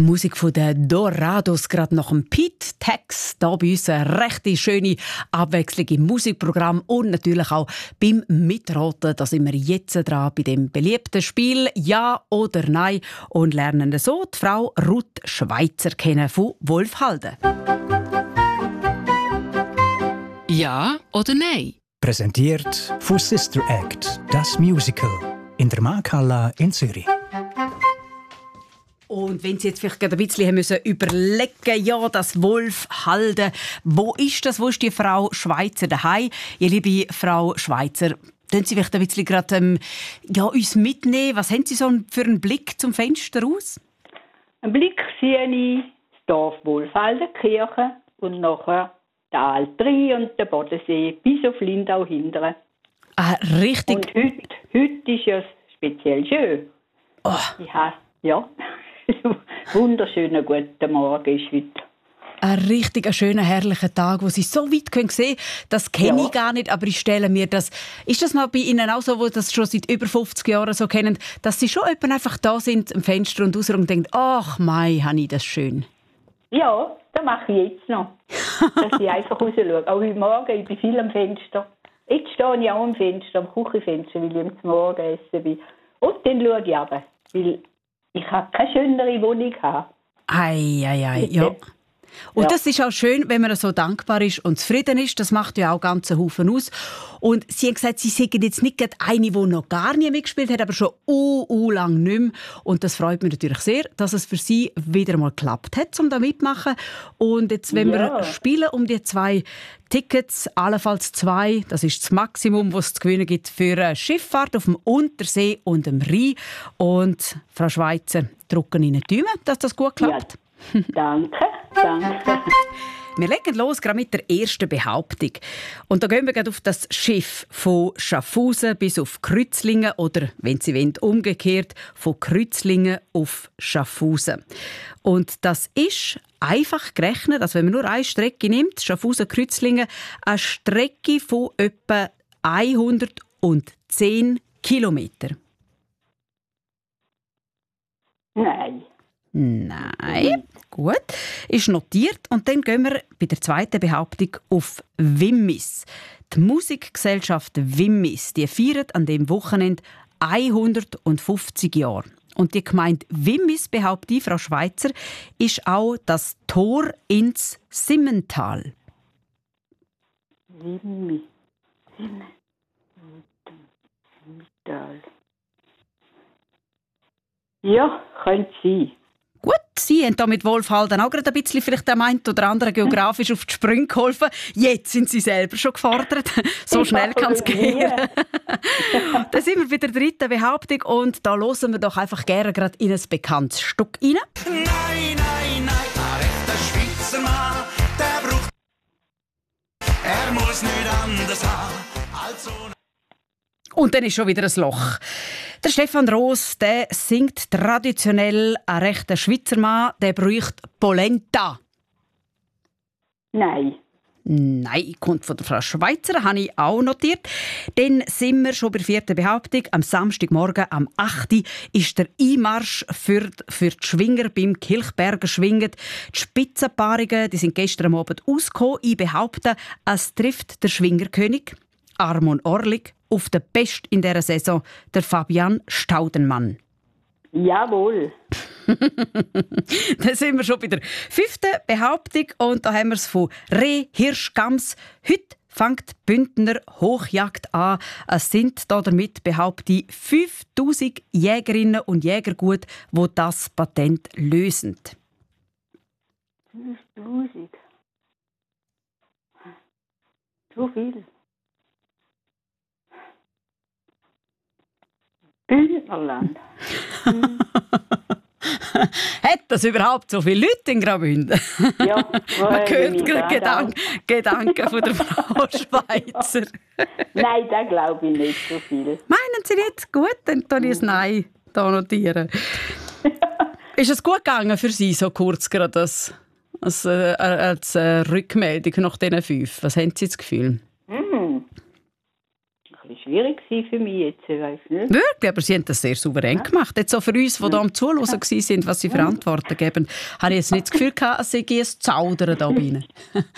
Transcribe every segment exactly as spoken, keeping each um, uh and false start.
Musik von den Dorados, gerade nach dem Pete Tex. Da bei uns eine recht schöne Abwechslung im Musikprogramm und natürlich auch beim Mitraten. Da sind wir jetzt dran bei dem beliebten Spiel «Ja oder Nein» und lernen so die Frau Ruth Schweizer kennen von Wolfhalden. Ja oder Nein? Präsentiert von Sister Act, das Musical, in der Markthalle in Zürich. Und wenn Sie jetzt vielleicht gerade ein bisschen müssen überlegen, ja, das Wolfhalden, wo ist das, wo ist die Frau Schweizer daheim? Ihr liebe Frau Schweizer, können Sie vielleicht ein bisschen gerade, ähm, ja, uns mitnehmen? Was haben Sie so für einen Blick zum Fenster aus? Einen Blick sehe ich das Dorf Wolfhalden, die Kirche und nachher den Altri und den Bodensee bis auf Lindau hindern. Ah, richtig. Und heute, heute ist ja speziell schön. Oh. Ich habe, ja, wunderschönen guten Morgen ist heute. Ein richtig schöner, herrlicher Tag, wo Sie so weit können sehen können. Das kenne Ja. ich gar nicht, aber ich stelle mir das... Ist das noch bei Ihnen auch so, wo das schon seit über fünfzig Jahren so kennen, dass Sie schon jemand einfach da sind am Fenster und raus und denken, ach mei, habe ich das schön. Ja, das mache ich jetzt noch. Dass ich einfach raus schaue. Auch heute Morgen, ich bin viel am Fenster. Jetzt stehe ich auch am Fenster, am Küchenfenster, weil ich am Morgenessen bin. Und dann schaue ich runter, weil ich habe keine schönere Wohnung haben. Ei, ei, ei, ja. Und Ja. das ist auch schön, wenn man so dankbar ist und zufrieden ist. Das macht ja auch ganzen Haufen aus. Und Sie haben gesagt, Sie sind jetzt nicht gerade eine, die noch gar nie mitgespielt hat, aber schon uh, uh, lang nicht mehr. Und das freut mich natürlich sehr, dass es für Sie wieder mal geklappt hat, um da mitmachen. Und jetzt, wenn Ja. wir spielen um die zwei Tickets, allenfalls zwei, das ist das Maximum, was es zu gewinnen gibt für eine Schifffahrt auf dem Untersee und dem Rhein. Und Frau Schweizer, drücken Ihnen die Daumen, dass das gut klappt. Ja. Danke, danke. Wir legen los gerade mit der ersten Behauptung. Und da gehen wir gerade auf das Schiff von Schaffhausen bis auf Kreuzlingen oder, wenn Sie wollen, umgekehrt von Kreuzlingen auf Schaffhausen. Und das ist einfach gerechnet, also wenn man nur eine Strecke nimmt, Schaffhausen-Kreuzlingen, eine Strecke von etwa hundertzehn Kilometer. Nein. Nein, gut, ist notiert. Und dann gehen wir bei der zweiten Behauptung auf Wimmis. Die Musikgesellschaft Wimmis, die feiert an dem Wochenende hundertfünfzig Jahre. Und die Gemeinde Wimmis, behauptet die Frau Schweizer, ist auch das Tor ins Simmental. Wimmi. Simmental. Ja, könnte sein. Gut, Sie haben da mit Wolfhalden auch gerade ein bisschen vielleicht dem einen oder anderen geografisch auf die Sprünge geholfen. Jetzt sind Sie selber schon gefordert. So schnell kann es gehen. Dann sind wir bei der dritten Behauptung und da hören wir doch einfach gerne gerade in ein bekanntes Stück rein. Nein, nein, nein, ein rechter Schweizer Mann, der braucht... Er muss nicht anders haben als so... Und dann ist schon wieder ein Loch. Der Stefan Roos, der singt traditionell ein rechter Schweizer Mann, der braucht Polenta. Nein. Nein, kommt von der Frau Schweizer, habe ich auch notiert. Dann sind wir schon bei der vierten Behauptung. Am Samstagmorgen am acht Uhr ist der Einmarsch für, für die Schwinger beim Kilchberger Schwingen. Die Spitzenpaarungen, die sind gestern Abend ausgekommen. Ich behaupte, es trifft der Schwingerkönig Armon Orlik auf den Best in dieser Saison, der Fabian Staudenmann. Jawohl. Dann sind wir schon bei der fünften Behauptung und da haben wir es von Reh, Hirsch, Gams. Heute fängt die Bündner Hochjagd an. Es sind da damit, behaupte ich, fünftausend Jägerinnen und Jäger gut, die das Patent lösen. fünftausend. So viel. Bündnerland. Hat das überhaupt so viele Leute in Graubünden? Ja, Man hört ich gerade da Gedank Gedanken von der Frau Schweizer. Nein, das glaube ich nicht so viel. Meinen Sie nicht? Gut, dann tue ich ein Nein da notieren. Ist es gut gegangen für Sie, so kurz gerade als, als, äh, als äh, Rückmeldung nach diesen fünf? Was haben Sie das Gefühl? Mm. Ein bisschen schwierig für mich jetzt, ich weiss nicht. Wirklich, aber Sie haben das sehr souverän gemacht. Jetzt auch für uns, die hier am Zuhören waren, was Sie für Antworten geben, habe ich jetzt nicht das Gefühl gehabt, als sei ein Zaudern da bei Ihnen.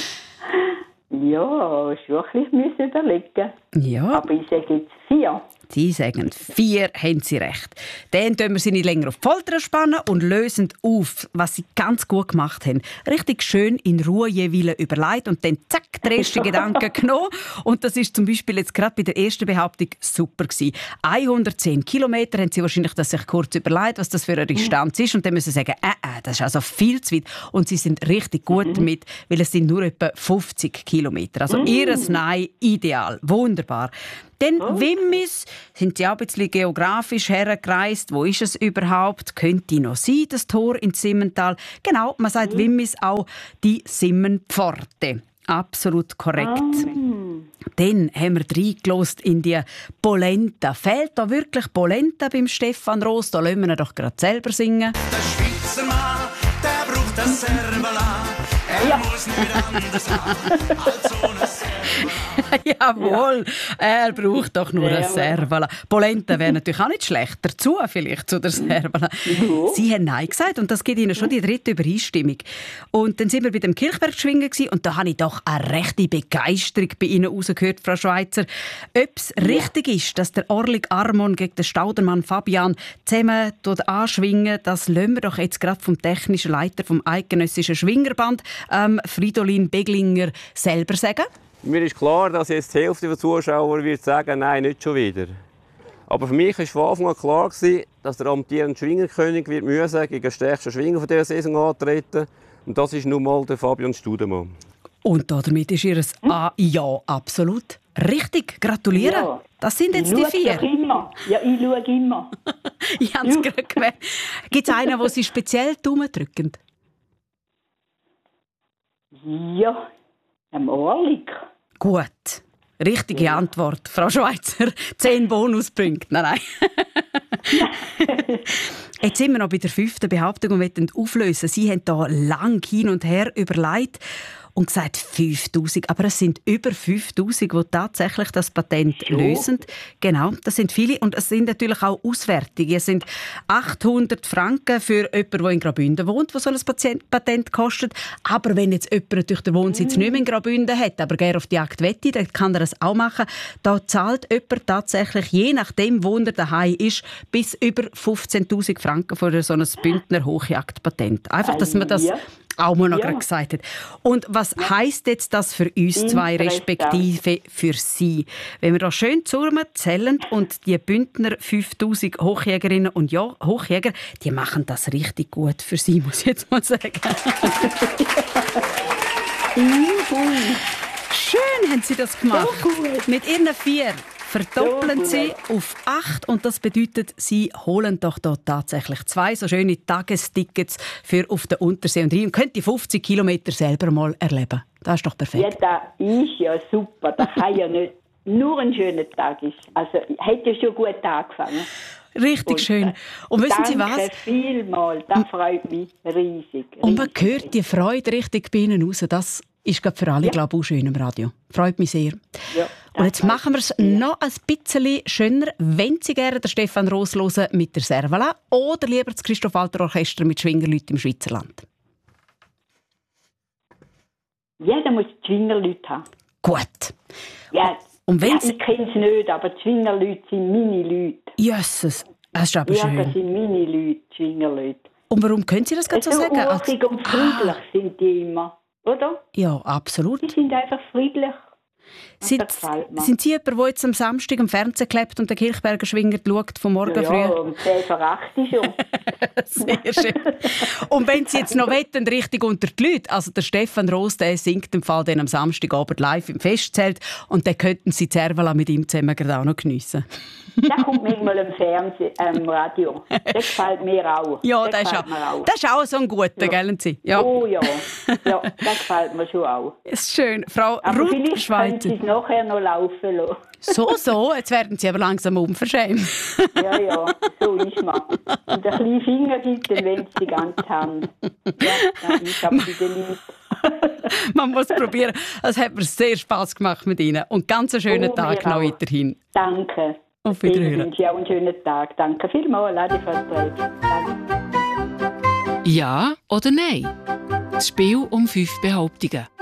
Ja, schon ein bisschen überlegen. Ja. Aber ich sage jetzt vier. Sie sagen, vier haben Sie recht. Dann tun wir sie nicht länger auf die Folter spannen und lösen auf, was Sie ganz gut gemacht haben. Richtig schön in Ruhe jeweils überlegt und dann zack, den ersten Gedanken genommen. Und das ist zum Beispiel jetzt gerade bei der ersten Behauptung super gewesen. hundertzehn Kilometer haben Sie wahrscheinlich das sich kurz überlegt, was das für eine Distanz ist. Und dann müssen Sie sagen, äh, äh, das ist also viel zu weit. Und Sie sind richtig gut damit, weil es sind nur etwa fünfzig Kilometer. Also Ihres Nein ideal. Wunderbar. Dann oh. Wimmis, sind Sie auch ein bisschen geografisch hergereist. Wo ist es überhaupt? Könnte noch sein, das Tor in Simmental? Genau, man sagt mhm. Wimmis auch die Simmenpforte. Absolut korrekt. Oh. Dann haben wir reingelassen in die Polenta. Fehlt da wirklich Polenta beim Stefan Roos? Da lassen wir ihn doch gerade selber singen. Der Schweizer Mann, der braucht das Servala. Er ja. muss nicht anders haben als ohne Servala. Jawohl, er braucht doch nur ein Servala. Polenta wäre natürlich auch nicht schlecht. Dazu vielleicht zu der Servala. Sie haben Nein gesagt und das gibt Ihnen schon die dritte Übereinstimmung. Und dann sind wir bei dem Kirchberg schwingen und da habe ich doch eine rechte Begeisterung bei Ihnen rausgehört, Frau Schweitzer. Ob es ja. richtig ist, dass der Orlik Armon gegen den Staudermann Fabian zusammen anschwingen, das lassen wir doch jetzt gerade vom technischen Leiter vom Eidgenössischen Schwingerband, ähm, Fridolin Beglinger, selber sagen. Mir ist klar, dass jetzt die Hälfte der Zuschauer wird sagen, nein, nicht schon wieder. Aber für mich war von Anfang an klar, dass der amtierende Schwingerkönig wird müssen gegen den stärksten Schwinger dieser Saison antreten. Und das ist nun mal der Fabian Studemann. Und damit ist Ihr A ja absolut richtig. Gratulieren. Ja. Das sind jetzt die vier. Ich immer. Ja, ich schaue immer. Ich habe es ja. gerade gemerkt. Gibt es einen, der Sie speziell die Daumen drücken? Ja, am Orlik. Gut. Richtige ja. Antwort, Frau Schweitzer. Zehn Bonuspunkte. Nein, nein. Jetzt sind wir noch bei der fünften Behauptung und wollen auflösen. Sie haben hier lang hin und her überlegt und gesagt fünftausend. Aber es sind über fünftausend, die tatsächlich das Patent so. lösen. Genau, das sind viele. Und es sind natürlich auch Auswertungen. Es sind achthundert Franken für jemanden, der in Graubünden wohnt, der so ein Patent kostet. Aber wenn jetzt jemand natürlich den Wohnsitz mm. nicht mehr in Graubünden hat, aber gerne auf die Jagd wette, dann kann er das auch machen. Da zahlt jemand tatsächlich, je nachdem, wo er daheim ist, bis über fünfzehntausend Franken für so ein Bündner Hochjagdpatent. Einfach, dass man das auch mal noch ja. gesagt hat. Und was ja. heisst jetzt das für uns zwei, respektive für Sie? Wenn wir da schön zusammenzählen und die Bündner fünftausend Hochjägerinnen und ja, Hochjäger, die machen das richtig gut für Sie, muss ich jetzt mal sagen. Schön haben Sie das gemacht. So mit Ihren vier verdoppeln Sie auf acht und das bedeutet, Sie holen doch da tatsächlich zwei so schöne Tagestickets für auf den Untersee und Rhein und können die fünfzig Kilometer selber mal erleben. Das ist doch perfekt. Ja, das ist ja super. Das kann ja nicht nur ein schöner Tag sein. Also, hat ja schon gut angefangen. Richtig und, schön. Und wissen Sie was? Danke vielmals. Das freut mich riesig, riesig. Und man hört die Freude richtig bei Ihnen raus. Das ist gerade für alle, ja. glaube ich, auch schön im Radio. Freut mich sehr. Ja, und jetzt machen wir es noch ein bisschen schöner, wenn Sie gerne den Stefan Roos hören mit der Servala oder lieber das Christoph Walter Orchester mit Schwingerleuten im Schweizerland. Ja, da muss die Schwingerleute haben. Gut. Ja, und wenn ja ich kenne es nicht, aber die Schwingerleute sind meine Leute. Jösses, das ist aber ja, schön. Ja, das sind meine Leute, die Schwingerleute. Und warum können Sie das gerade so sagen? So urig und friedlich ah. sind die immer. Oder? Ja, absolut. Die sind einfach friedlich. Sind, sind Sie jemand, der jetzt am Samstag am Fernsehen klebt und den Kirchberger Schwinger schaut, vom Morgen ja, früh? Ja, um zehn vor acht schon. Sehr schön. Und wenn Sie jetzt noch wetten, richtig unter die Leute, also der Stefan Roos, der singt im Fall dann am Samstagabend live im Festzelt und dann könnten Sie die Servala mit ihm zusammen gerade auch noch geniessen. Der kommt manchmal im Fernsehen, im ähm, Radio. Das gefällt mir auch. Ja, das, das, ist, auch, auch. das ist auch so ein guter, ja. Gell Sie? Ja. Oh ja. Ja, das gefällt mir schon auch. Ist schön. Frau Aber Ruth vielleicht Schweitzer. können Sie es nachher noch laufen lassen. So, so, jetzt werden Sie aber langsam unverschämt. Ja, ja, so ist man. Und ein kleiner Finger gibt, dann wendet die ganze Hand. Ja, das ist aber bei den Leuten. Man muss probieren. Es hat mir sehr Spass gemacht mit Ihnen. Und ganz einen schönen Oh, Tag mir noch auch. weiterhin. Danke. Auf Ihnen Wiederhören. wünsche ich auch einen schönen Tag. Danke vielmals, Adi Vertreib. Danke. Ja oder nein? Das Spiel um fünf Behauptungen.